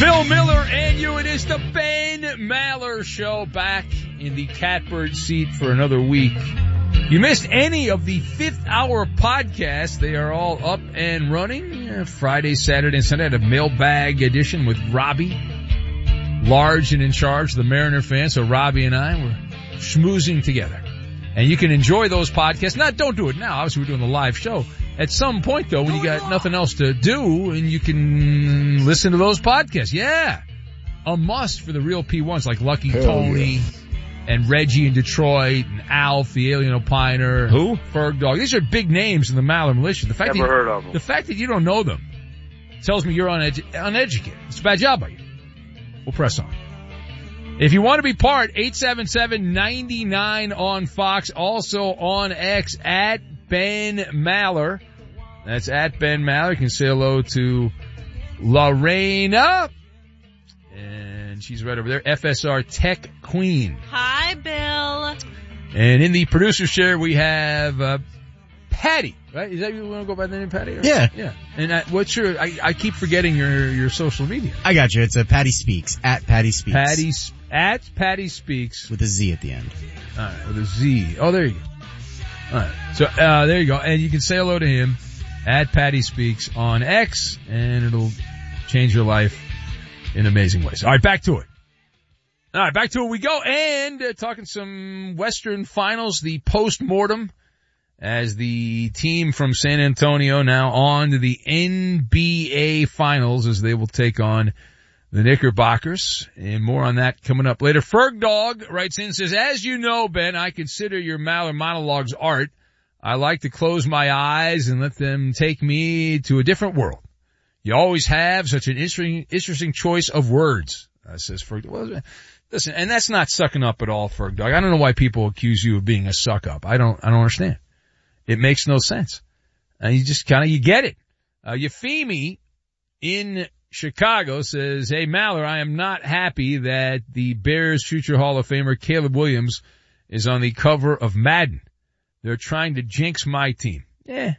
Bill Miller and you. It is the Ben Maller Show, back in the catbird seat for another week. You missed any of the fifth hour podcasts, they are all up and running. Friday, Saturday, and Sunday. I had a mailbag edition with Robbie, large and in charge, the Mariner fan. So Robbie and I were schmoozing together. And you can enjoy those podcasts. Don't do it now. Obviously, we're doing the live show. At some point, though, when you got nothing else to do, and you can listen to those podcasts. Yeah. A must for the real P1s like Lucky Tony and Reggie in Detroit and Alf, the Alien Opiner. Who? Ferg Dog. These are big names in the Maller Militia. Never heard of them. The fact that you don't know them tells me you're uneducated. It's a bad job by you. We'll press on. If you want to be part, 877-99 on Fox, also on X, at Ben Maller. That's at Ben Maller. You can say hello to Lorena. And she's right over there, FSR Tech Queen. Hi, Bill. And in the producer's chair, we have Patty, right? Is that you want to go by the name Patty? Yeah. Yeah. And what's your, I keep forgetting your social media. I got you. It's Patty Speaks, at Patty Speaks. At Patty Speaks. With a Z at the end. Alright, with a Z. Oh, there you go. Alright. So, there you go. And you can say hello to him at Patty Speaks on X, and it'll change your life in amazing ways. Alright, back to it. Alright, back to it we go. And talking some Western Finals, the post-mortem, as the team from San Antonio now on to the NBA Finals, as they will take on the Knickerbockers, and more on that coming up later. Ferg Dog writes in and says, as you know, Ben, I consider your Maller monologues art. I like to close my eyes and let them take me to a different world. You always have such an interesting choice of words, says Ferg. Well, listen, and that's not sucking up at all, Ferg Dog. I don't know why people accuse you of being a suck up. I don't understand. It makes no sense. And you just you get it. Euphemie in Chicago says, hey, Maller, I am not happy that the Bears' future Hall of Famer Caleb Williams is on the cover of Madden. They're trying to jinx my team. Yeah.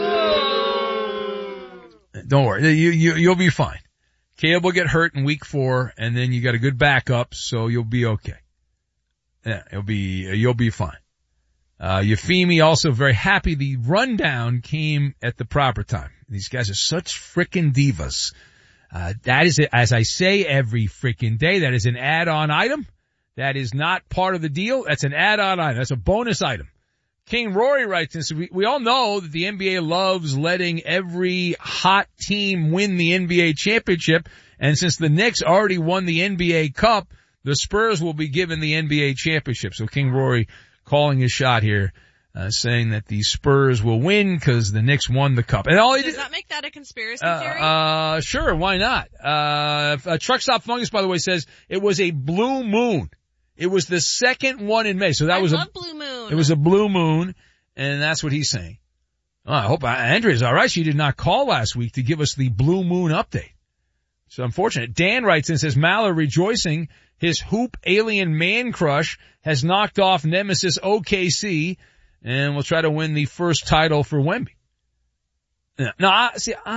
Don't worry. You'll be fine. Caleb will get hurt in week 4, and then you got a good backup, so you'll be okay. Yeah, you'll be fine. Euphemie also very happy the rundown came at the proper time. These guys are such frickin' divas. That is, as I say every freaking day, that is an add-on item. That is not part of the deal. That's an add-on item. That's a bonus item. King Rory writes this. We all know that the NBA loves letting every hot team win the NBA championship. And since the Knicks already won the NBA Cup, the Spurs will be given the NBA championship. So King Rory calling his shot here. Saying that the Spurs will win because the Knicks won the cup. And does that make that a conspiracy theory? Sure, why not? Truck Stop Fungus, by the way, says it was a blue moon. It was the second one in May. So that was love blue moon. It was a blue moon, and that's what he's saying. Oh, I hope Andrea's all right. She did not call last week to give us the blue moon update. So unfortunate. Dan writes and says, Maller rejoicing his hoop alien man crush has knocked off Nemesis OKC, and we'll try to win the first title for Wemby. No, I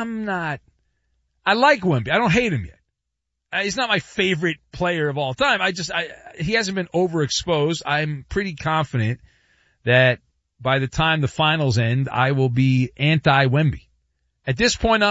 like Wemby. I don't hate him yet. He's not my favorite player of all time. He hasn't been overexposed. I'm pretty confident that by the time the finals end, I will be anti-Wemby. At this point,